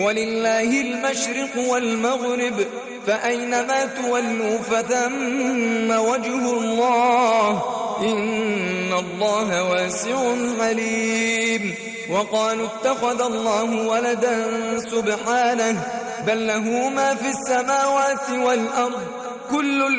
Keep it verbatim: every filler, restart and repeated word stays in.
ولله المشرق والمغرب فأينما تولوا فثم وجه الله إن الله واسع عليم. وقالوا اتخذ الله ولدا سبحانه بل له ما في السماوات والأرض كل